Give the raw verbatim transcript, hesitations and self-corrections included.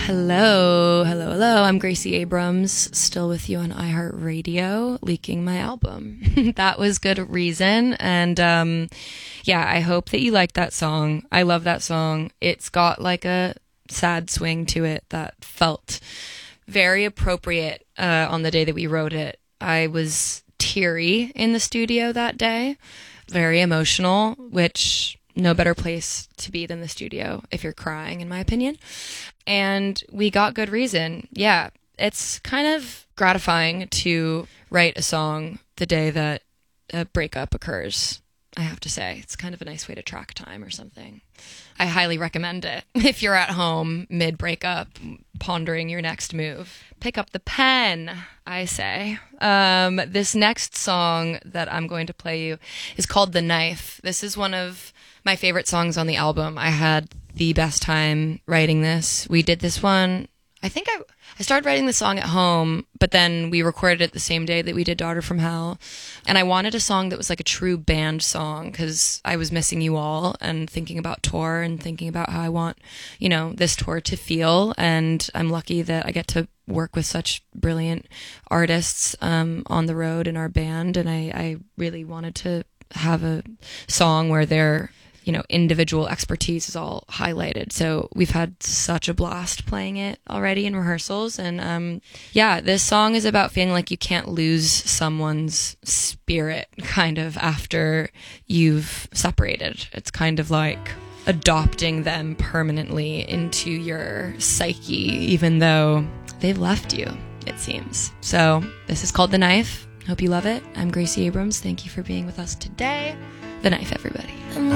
Hello, hello, hello. I'm Gracie Abrams, still with you on iHeartRadio, leaking my album. That was Good Reason. And um, yeah, I hope that you like that song. I love that song. It's got like a sad swing to it that felt very appropriate uh, on the day that we wrote it. I was teary in the studio that day, very emotional, which no better place to be than the studio if you're crying, in my opinion. And we got Good Reason. Yeah, it's kind of gratifying to write a song the day that a breakup occurs, I have to say. It's kind of a nice way to track time or something. I highly recommend it. If you're at home mid-breakup, pondering your next move, pick up the pen, I say. Um, this next song that I'm going to play you is called The Knife. This is one of my favorite songs on the album. I had the best time writing this. We did this one, I think I, I started writing the song at home, but then we recorded it the same day that we did Daughter from Hell. And I wanted a song that was like a true band song because I was missing you all and thinking about tour and thinking about how I want, you know, this tour to feel. And I'm lucky that I get to work with such brilliant artists um, on the road in our band. And I, I really wanted to have a song where they're, you know, individual expertise is all highlighted. So we've had such a blast playing it already in rehearsals. And um, yeah, this song is about feeling like you can't lose someone's spirit kind of after you've separated. It's kind of like adopting them permanently into your psyche, even though they've left you, it seems. So this is called The Knife. Hope you love it. I'm Gracie Abrams. Thank you for being with us today. The Knife, everybody.